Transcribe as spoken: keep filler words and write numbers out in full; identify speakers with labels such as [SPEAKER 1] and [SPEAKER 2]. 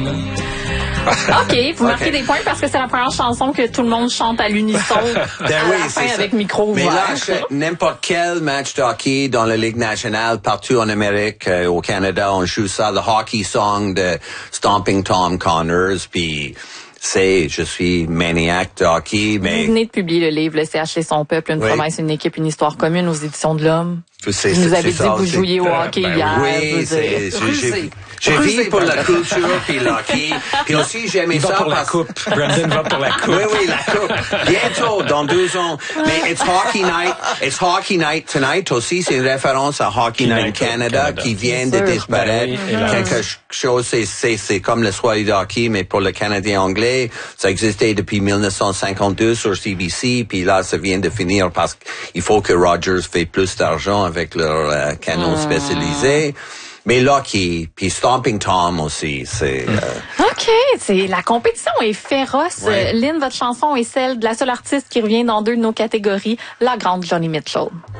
[SPEAKER 1] OK, vous marquez okay. des points parce que c'est la première chanson que tout le monde chante à l'unisson
[SPEAKER 2] ben
[SPEAKER 1] à
[SPEAKER 2] oui,
[SPEAKER 1] la fin
[SPEAKER 2] ça.
[SPEAKER 1] avec micro
[SPEAKER 2] Mais
[SPEAKER 1] ouvert.
[SPEAKER 2] là, n'importe quel match de hockey dans la Ligue nationale, partout en Amérique, euh, au Canada, on joue ça, le hockey song de Stomping Tom Connors, puis c'est, je suis maniaque de hockey, mais...
[SPEAKER 1] Vous venez de publier le livre « Le C H et son peuple, une oui. promesse, une équipe, une histoire commune » aux éditions de l'Homme.
[SPEAKER 2] C'est,
[SPEAKER 1] vous nous avez dit
[SPEAKER 2] ça,
[SPEAKER 1] que vous jouiez au hockey
[SPEAKER 2] ben,
[SPEAKER 1] hier.
[SPEAKER 2] Oui, c'est, j'ai, j'ai ri pour la culture puis le hockey. Puis aussi, j'aimais
[SPEAKER 3] Il
[SPEAKER 2] ça
[SPEAKER 3] va pour
[SPEAKER 2] parce...
[SPEAKER 3] la coupe. Brandon va pour la coupe.
[SPEAKER 2] Oui, oui, la coupe. Bientôt, dans deux ans. Mais it's hockey night. It's hockey night tonight aussi. C'est une référence à Hockey Night Canada, Canada qui vient de disparaître. Ben oui, quelque chose, c'est, c'est, c'est comme le soirée de hockey, mais pour le Canadien anglais. Ça existait depuis dix-neuf cent cinquante-deux sur C B C. Puis là, ça vient de finir parce qu'il faut que Rogers fait plus d'argent avec leur euh, canon mmh. spécialisé. Mais Lucky, puis Stomping Tom aussi, c'est... Euh...
[SPEAKER 1] OK, c'est la compétition est féroce. Ouais. Lynn, votre chanson est celle de la seule artiste qui revient dans deux de nos catégories, la grande Joni Mitchell.